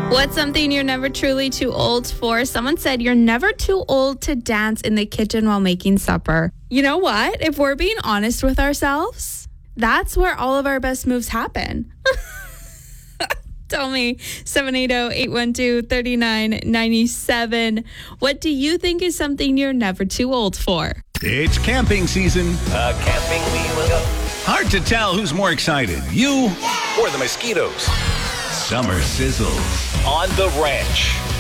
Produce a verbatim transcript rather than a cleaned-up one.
What's something you're never truly too old for? Someone said you're never too old to dance in the kitchen while making supper. You know what? If we're being honest with ourselves, that's where all of our best moves happen. Tell me, seven eight zero, eight one two, three nine nine seven. What do you think is something you're never too old for? It's camping season. Uh, camping we will go. Hard to tell who's more excited, you Or the mosquitoes. Summer sizzles. On the ranch.